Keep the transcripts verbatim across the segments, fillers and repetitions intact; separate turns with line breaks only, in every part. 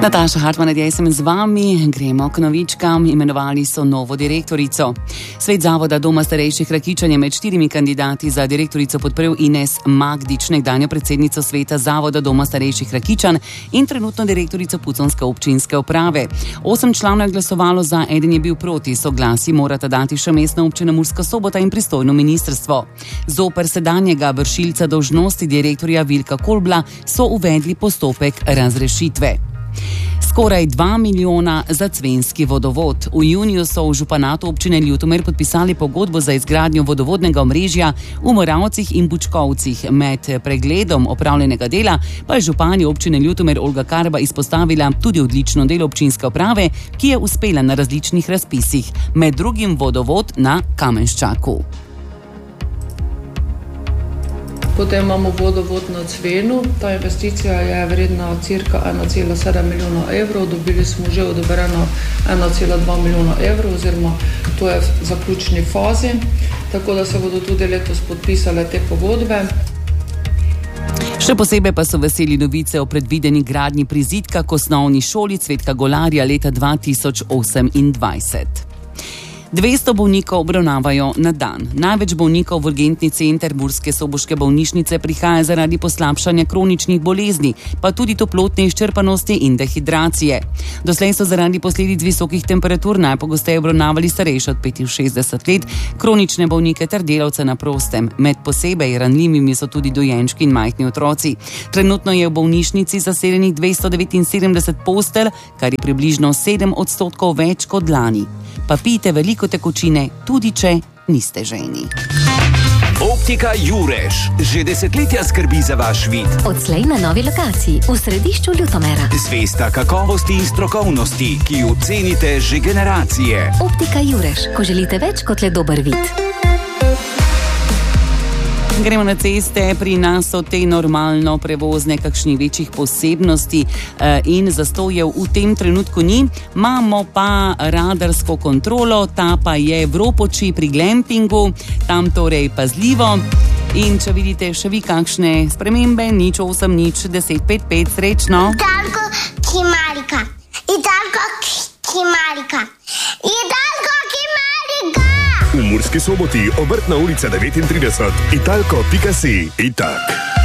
Nataša Hartman, nadej sem z vami. Gremo k novičkam. Imenovali so novo direktorico. Svet Zavoda Doma starejših Rakičan je med štirimi kandidati za direktorico podprl Ines Magdič, nekdanjo predsednico Sveta Zavoda Doma starejših Rakičan in trenutno direktorico puconske občinske uprave. Osem članov je glasovalo za, eden je bil proti. Soglasje morata dati še Mestna občina Murska Sobota in pristojno ministrstvo. Zoper sedanjega vršilca dolžnosti direktorja Vilka Kolbla so uvedli postopek razrešitve. Skoraj dva milijona za Cvenski vodovod. V juniju so v županatu občine Ljutomer podpisali pogodbo za izgradnjo vodovodnega omrežja v Moravcih in Bučkovcih. Med pregledom opravljenega dela pa je županja občine Ljutomer Olga Karba izpostavila tudi odlično delo občinske uprave, ki je uspela na različnih razpisih, med drugim vodovod na Kamenščaku.
Potem imamo vodovod na Cvenu. Ta investicija je vredna cirka ena cela sedem milijona evrov. Dobili smo že odobreno ena cela dva milijona evrov, oziroma to je v zaključni fazi. Tako da se bodo tudi letos podpisale te pogodbe.
Še posebej pa so veseli novice o predvideni gradnji prizidka k osnovni šoli Cvetka Golarja leta dva tisoč osemindvajset. dvesto bolnikov obravnavajo na dan. Največ bolnikov v urgentni center Murske Soboške bolnišnice prihaja zaradi poslabšanja kroničnih bolezni, pa tudi toplotne izčrpanosti in dehidracije. Doslej so zaradi posledic visokih temperatur najpogosteje obravnavali starejše od petinšestdeset let, kronične bolnike ter delavce na prostem. Med posebej ranljivimi so tudi dojenčki in majhni otroci. Trenutno je v bolnišnici zasedenih dvesto devetinsedemdeset postelj, kar je približno sedem odstotkov več kot lani. Pa pijte veliko tekočine, tudi če niste žejni.
Optika Jurež že desetletja skrbi za vaš vid.
Odslej na novi lokaciji v središču Ljutomera.
Zvesta kakovosti in strokovnosti, ki jo cenite že generacije.
Optika Jurež, ko želite več kot le dober vid.
Gremo na ceste, pri nas so te normalno prevozne, kakšnih večjih posebnosti in zastojev v tem trenutku ni. Imamo pa radarsko kontrolo, ta pa je v Ropoči pri glampingu, tam torej pazljivo. In če vidite še vi kakšne spremembe, nič osem nič deset pet pet, srečno.
Italko Kimarika, Italko Kimarika, Italko Kimarika.
V Murski Soboti, Obrtna ulica devetintrideset, italko pika si, itak.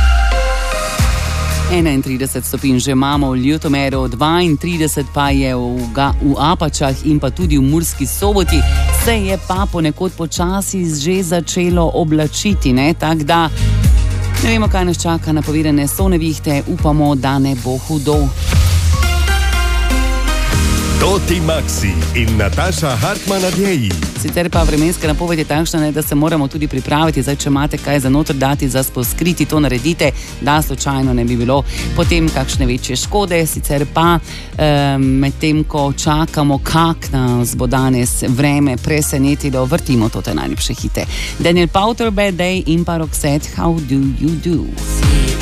enaintrideset stopinj že imamo v Ljutomeru, dvaintrideset pa je v, ga, v Apačah in pa tudi v Murski Soboti. Se je pa ponekod počasi že začelo oblačiti, ne? Tak da ne vemo, kaj nas čaka, napovedane so nevihte, upamo, da ne bo hudo.
Toti Maxi in Nataša Hartman nadjeji.
Sicer pa vremenska napoved je takšna, ne, da se moramo tudi pripraviti. Zdaj, če imate kaj za noter dati, za poskriti, to naredite, da slučajno ne bi bilo potem kakšne večje škode. Sicer pa eh, med tem, ko čakamo, kak nas bo danes vreme presenetilo, vrtimo to te najljubše hite. Daniel Powter, Bad Day in pa Roxette, How Do You Do?